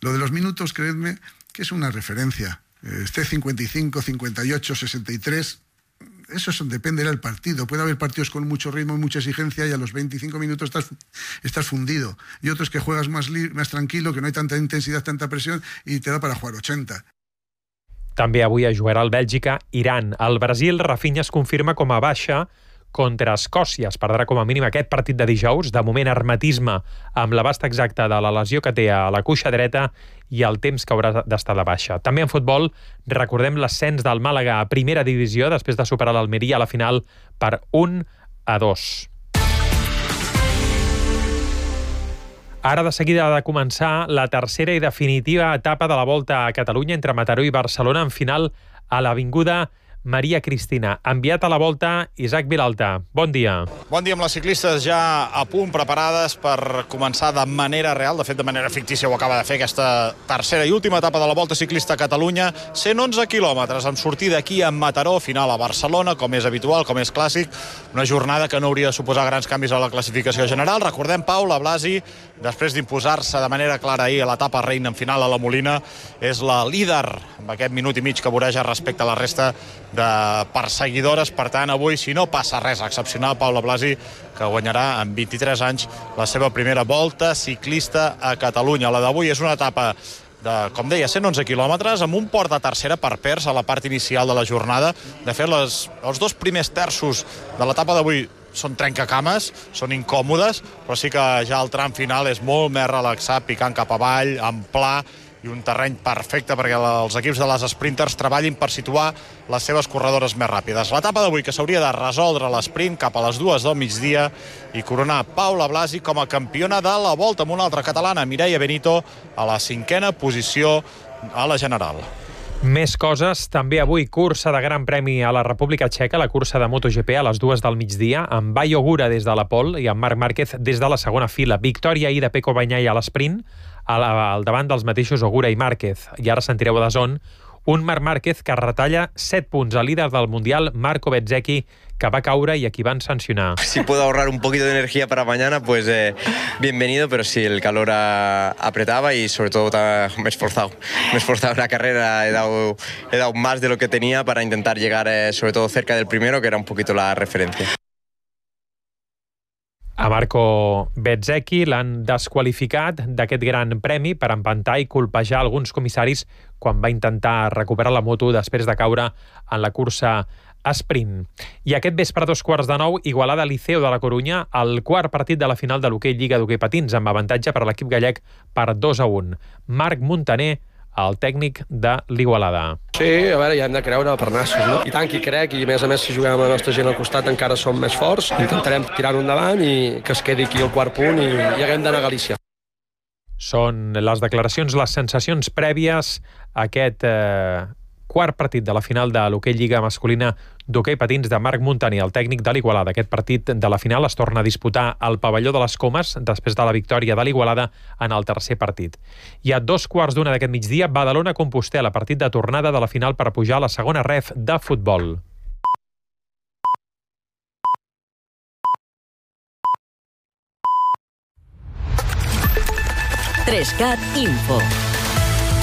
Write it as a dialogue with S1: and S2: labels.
S1: Lo de los minutos, creedme, que es una referencia. Esté 55, 58, 63... Eso dependerá del partido. Puede haber partidos con mucho ritmo y mucha exigencia y a los 25 minutos estás fundido. Y otros que juegas más tranquilo, que no hay tanta intensidad, tanta presión y te da para jugar 80.
S2: També avui jugarà el Bèlgica-Iran. El Brasil, Rafinha es confirma com a baixa contra Escòcia. Es perdrà com a mínim aquest partit de dijous. De moment, hermetisme amb l'abast exacte de la lesió que té a la cuixa dreta i el temps que haurà d'estar de baixa. També en futbol, recordem l'ascens del Màlaga a primera divisió després de superar l'Almeria a la final per 1-2. Ara de seguida ha de començar la tercera i definitiva etapa de la Volta a Catalunya entre Mataró i Barcelona en final a l'Avinguda Maria Cristina. Enviat a la Volta, Isaac Vilalta. Bon dia.
S3: Bon dia, amb les ciclistes ja a punt, preparades per començar de manera real, de fet de manera fictícia ho acaba de fer aquesta tercera i última etapa de la Volta Ciclista a Catalunya, 111 quilòmetres, amb sortida aquí a Mataró, final a Barcelona, com és habitual, com és clàssic, una jornada que no hauria de suposar grans canvis a la classificació general. Recordem, Pau, la Blasi, després d'imposar-se de manera clara ahir a l'etapa reina en final a la Molina, és la líder amb aquest minut i mig que voreja respecte a la resta de perseguidores. Per tant, avui, si no passa res excepcional, Paula Blasi, que guanyarà amb 23 anys la seva primera Volta Ciclista a Catalunya. La d'avui és una etapa de, com deia, 111 quilòmetres, amb un port de tercera per perds a la part inicial de la jornada. De fet, els dos primers terços de l'etapa d'avui són trencacames, són incòmodes, però sí que ja el tram final és molt més relaxat, picant cap avall, en pla, i un terreny perfecte perquè els equips de les sprinters treballin per situar les seves corredores més ràpides. L'etapa d'avui que s'hauria de resoldre l'esprint cap a les 2 del migdia i coronar Paula Blasi com a campiona de la Volta amb una altra catalana, Mireia Benito, a la 5a posició a la general.
S2: Més coses, també avui cursa de Gran Premi a la República Txeca, la cursa de MotoGP a les 2 del migdia, amb Bayo Gura des de la pole i amb Marc Márquez des de la segona fila. Victòria ahir de Pecco Bagnaia a l'esprint, al davant dels mateixos Ogura i Márquez. I ara sentireu a DAZN un Marc Márquez que retalla 7 punts al líder del Mundial, Marco Bezzecchi, que va caure y a qui van sancionar.
S4: Si puedo ahorrar un poquito de energía para mañana, pues bienvenido, pero sí, el calor apretaba y sobre todo me he esforzado en la carrera, he dado más de lo que tenía para intentar llegar sobre todo cerca del primero, que era un poquito la referencia.
S2: A Marco Bezzecchi l'han desqualificat d'aquest gran premi per empantar i colpejar alguns comissaris quan va intentar recuperar la moto després de caure en la cursa sprint. I aquest vespre a 8:45, Igualada Liceo de la Corunya, el quart partit de la final de l'hoquei Lliga d'Hoquei Patins, amb avantatge per l'equip gallec per 2-1. Marc Montaner, el tècnic de l'Igualada.
S5: Sí, a veure, ja hem de creure per nassos, no? I tant que hi crec, i a més si juguem amb la nostra gent al costat encara som més forts, intentarem tirar-ho endavant i que es quedi aquí el quart punt i haguem d'anar a Galícia.
S2: Són les declaracions, les sensacions prèvies a aquest quart partit de la final de l'hoquei Lliga masculina d'hoquei patins de Marc Montaner, el tècnic de l'Igualada. Aquest partit de la final es torna a disputar al pavelló de les Comes després de la victòria de l'Igualada en el tercer partit. I a 2:15 d'aquest migdia, Badalona-Compostela, partit de tornada de la final per pujar a la segona ref de futbol.
S6: Trescat Info.